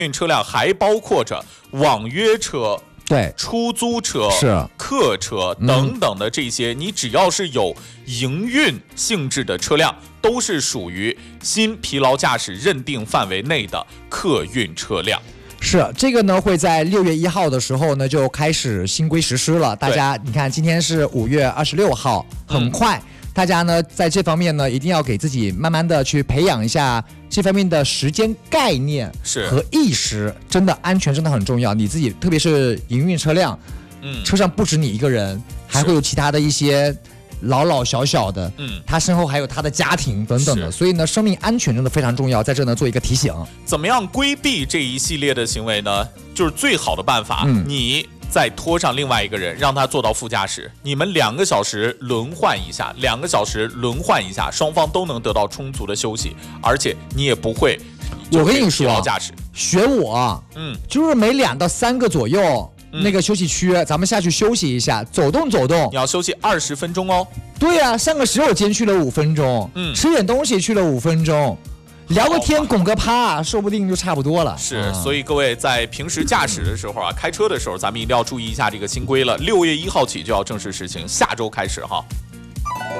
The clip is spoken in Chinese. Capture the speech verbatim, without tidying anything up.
运车辆还包括着网约车。 对， 出租车、 是客车等等的这些，嗯、你只要是有营运性质的车辆，都是属于新疲劳驾驶认定范围内的客运车辆。 是这个呢，会在六月一号的时候呢就开始新规实施了。大家，你看，今天是五月二十六号，很快。嗯大家呢，在这方面呢，一定要给自己慢慢的去培养一下这方面的时间概念和意识。真的，安全真的很重要。你自己，特别是营运车辆，嗯，车上不止你一个人，还会有其他的一些老老小小的，嗯，他身后还有他的家庭等等的。所以呢，生命安全真的非常重要，在这呢做一个提醒。 怎么样规避这一系列的行为呢？就是最好的办法，嗯、你。再拖上另外一个人，让他坐到副驾驶，你们两个小时轮换一下，两个小时轮换一下，双方都能得到充足的休息，而且你也不会。 我跟你说， 疲劳驾驶学我，嗯，就是每两到三个左右、嗯、那个休息区，咱们下去休息一下，走动走动。 你要休息二十分钟哦。 对呀、啊，上个洗手间去了五分钟，嗯，吃点东西去了五分钟。聊个天，拱个趴，说不定就差不多了。 是，嗯、所以各位在平时驾驶的时候啊，开车的时候，咱们一定要注意一下这个新规了。六月一号起就要正式实行，下周开始哈。